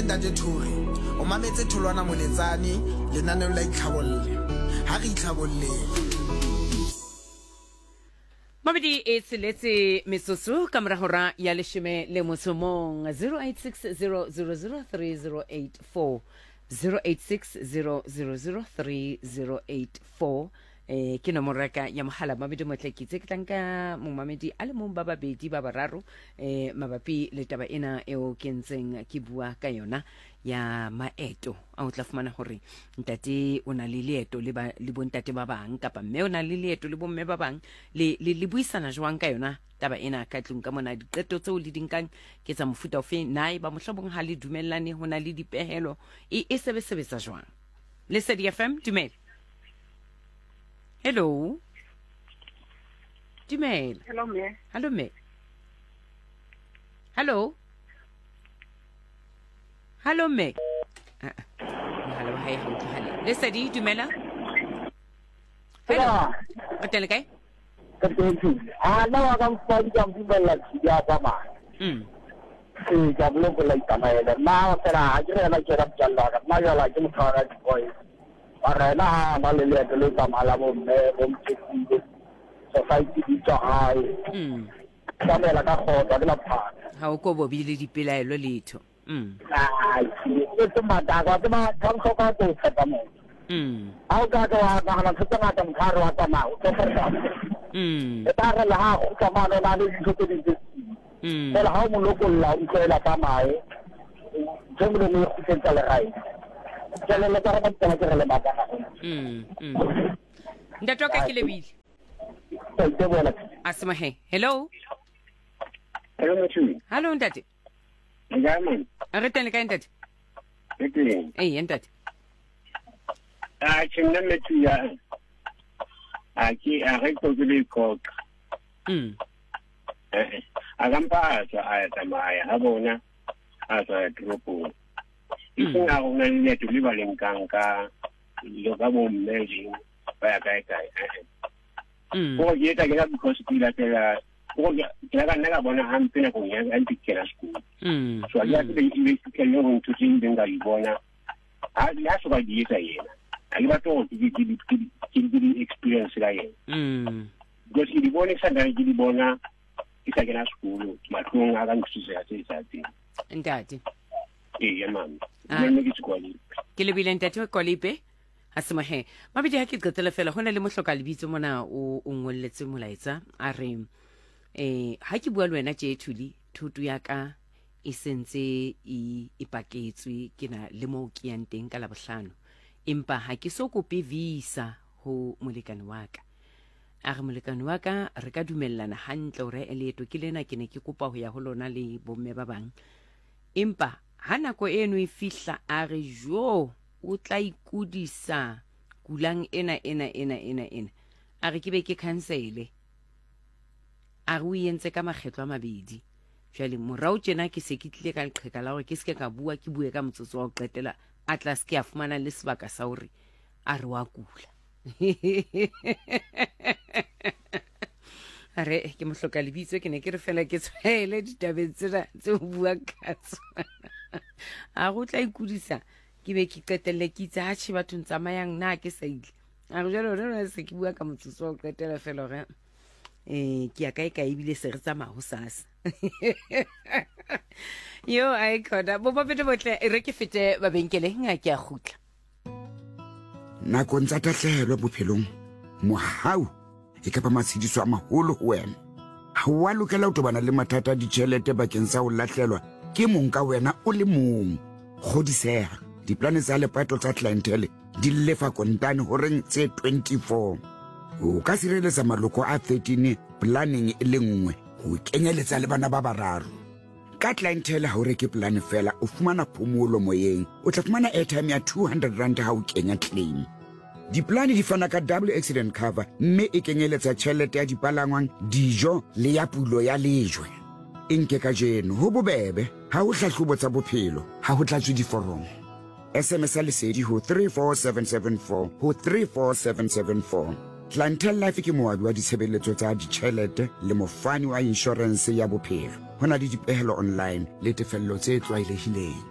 ke ntate Thuri o mametse Tholwana Moletsane lenaneo la itlhabolle ha re itlhabolle Mabedi etseletse mesoso kamera hora ya leshome le mosomong 0860003084 0860003084 ke nomoro ka ya mohala Mabedi Motlekitse ke tlanka momamedi a le mong ba babedi ba bararo mabapi le taba ena eo ke ntseng ke bua ka yona ya maeto a o tla fumana hore ntate o na le leeto le bontate ba bang kapa mme o na le leeto le bomme ba bang le buisana jwang ka yona taba ena ka tlung ka mona diqeto tseo le dinkang ke tsa mofuta ofe nae ba mohlobong ha le dumellane ho na le dipehelo e sebetsa jwang Lesedi FM dumela Hello dumela Hello, me. Hello me Hello Hello me Hello hai ho hale Lesedi dumela Hello Atele kae na ka mfadi ka mbela ya baba ke ka blogo la itamaela na sera ajre la kera jalla na ya la ke mthara boy ara na na le le tamala mo me mo mtsi society di tsa ai kamela ka khota ke la pha ha o ko bobile dipelaelo letho ai ke mata ka ma thang ka to tsata mo au ka ka na tsana ka mkharo wa tama o tsaka ta ga la ha o ka ma na le ditho di la ha mo lo ko la o tsela tamae jemlo mo go tsela le rai jale le ka ra tsela ke re le mata ndatoka ke lebile asma he hello hello ndate ngame aretele ka ndate ndate chimna metu ya aki areko gele kok agampa sa tamaya habona asa dropo isinga una ile tulibalengkanka lo ba mo meji ba kai ko yeta ke because tila tela ko ya ga bona hampe na ko ya antikela school so ya ke ile ke le ho tuting denga ibona ya so ba dieta yena ali ba to ki experience la yena because ili bona sana ili bona isa ke na school matlong a ga ntshise ya tsatsi ndati ya mama nne ke tskwali ke le bile ntate ko lipe asema he mabedi ha ke qetela fela hona le mohloka lebitso mona o ngolletse molaetsa a re ha ke bua le wena tje thuli thutu ya ka e sentse e paketswe ke na le mo ke yang teng ka la bohlano empa ha ke so kope visa ho molekane wa ka a re molekane wa ka re ka dumellana hantle hore eleeto ke lena ke ne ke kopa ho ya ho lona le bomme ba bang empa ha nako eno e fihla a re jo o tla ikudisa kulang ena a re ke be ke cancele a re o entse ka makgetlo a mabedi jwale morao tjena ke se ke tlile ka leqheka la hore ke se ka bua ke bue ka motsotso wa ho qetela atlas ke a fumana le sebaka sa hore a re wa kula are ke mohloka lebitso ke ne ke re fela ke tshwaele ditabeng tsena tse bua ka tsona a go tla ikudisa ke be ke qetelle ke itse ha tshi bathong tsamayang na ke sa ile a re jalo re se ke bua ka motsotso wa ho qetela fela hore ke ya kae ebile se re tsamaya ho sasa yo a ikhoda bo bapete botle re ke fete babenkeleng a ke a khutla nako ntsa tahlehelo bophelong mohau e ka ba matshidiso a maholo ho wena ha wa lokela ho tobana le mathata a ditjhelete bakeng sa ho lahlelwa ke mong ka wena o le mong kgodiseha diplane tsa lepato tsa clientele di lefa kontane ho reng tse 24 o ka sireletsa maloko a 13 planning e le nngwe ho kenyeletsa le bana ba bararo ka clientele ha o reke plan fela o fumana phomolo moyeng o tla fumana airtime ya 200 rand ha o kenya claim diplane di fana ka double accident cover mme e kenyeletsa tjhelete ya dipalangwang dijo le ya pulo ya lejwe enke ka jeno ho bobebe ha ho hlahlobo tsa bophelo ha ho tlatswe diforomo SMS lesedi ho 34774 ho 34774 Clientele Life ke moabi wa ditshebeletso tsa ditjhelete le mofani wa insurance ya bophelo hona le dipehelo online le tefello tse tlwaelehileng